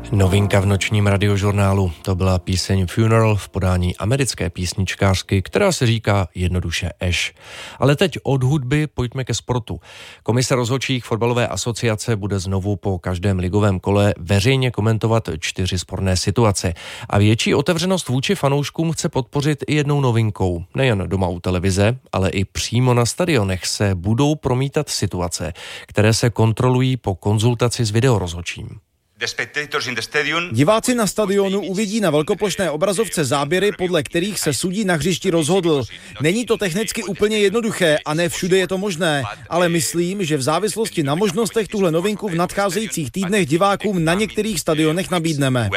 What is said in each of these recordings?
Novinka v nočním radiožurnálu. To byla píseň Funeral v podání americké písničkářky, která se říká jednoduše Ash. Ale teď od hudby pojďme ke sportu. Komise rozhodčích fotbalové asociace bude znovu po každém ligovém kole veřejně komentovat 4 sporné situace. A větší otevřenost vůči fanouškům chce podpořit i jednou novinkou. Nejen doma u televize, ale i přímo na stadionech se budou promítat situace, které se kontrolují po konzultaci s videorozhodčím. Diváci na stadionu uvidí na velkoplošné obrazovce záběry, podle kterých se sudí na hřišti rozhodl. Není to technicky úplně jednoduché a ne všude je to možné, ale myslím, že v závislosti na možnostech tuhle novinku v nadcházejících týdnech divákům na některých stadionech nabídneme.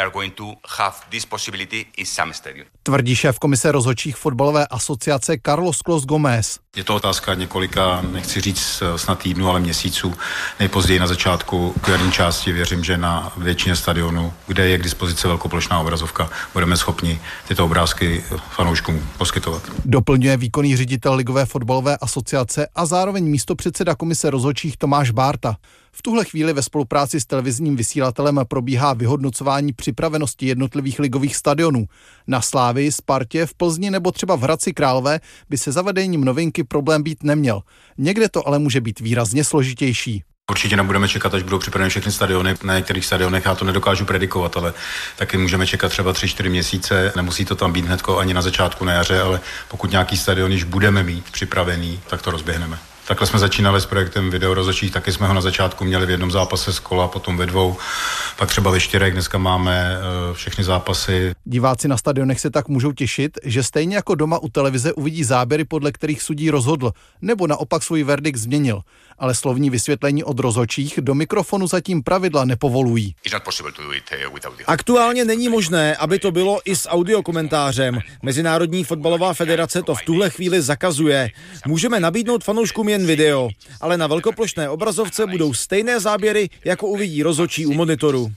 Tvrdí šéf komise rozhodčích fotbalové asociace Carlos Clos Gómez. Je to otázka několika, nechci říct snad týdnů, ale měsíců. Nejpozději na začátku jarní části věřím, že na většině stadionů, kde je k dispozici velkoplošná obrazovka, budeme schopni tyto obrázky fanouškům poskytovat. Doplňuje výkonný ředitel Ligové fotbalové asociace a zároveň místopředseda komise rozhodčích Tomáš Bárta. V tuhle chvíli ve spolupráci s televizním vysílatelem probíhá vyhodnocování připravenosti jednotlivých ligových stadionů. Na Slávii, Spartě, v Plzni nebo třeba v Hradci Králové by se zavedením novinky problém být neměl. Někde to ale může být výrazně složitější. Určitě nebudeme čekat, až budou připraveny všechny stadiony. Na některých stadionech já to nedokážu predikovat, ale taky můžeme čekat třeba 3-4 měsíce. Nemusí to tam být hnedko ani na začátku na jaře, ale pokud nějaký stadion již budeme mít připravený, tak to rozběhneme. Takhle jsme začínali s projektem videorozhodčích, taky jsme ho na začátku měli v jednom zápase z kola, potom ve 2, pak třeba ve 4, dneska máme všechny zápasy. Diváci na stadionech se tak můžou těšit, že stejně jako doma u televize uvidí záběry, podle kterých sudí rozhodl, nebo naopak svůj verdikt změnil. Ale slovní vysvětlení od rozhodčích do mikrofonu zatím pravidla nepovolují. Aktuálně není možné, aby to bylo i s audiokomentářem. Mezinárodní fotbalová federace to v tuhle chvíli zakazuje. Můžeme nabídnout fanouškům jen video, ale na velkoplošné obrazovce budou stejné záběry, jako uvidí rozhodčí u monitoru.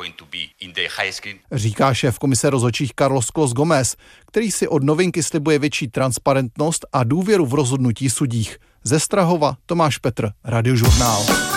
Říká šéf komise rozhodčích Carlos Clos Gómez, který si od novinky slibuje větší transparentnost a důvěru v rozhodnutí sudích. Ze Strahova Tomáš Petr, Radiožurnál.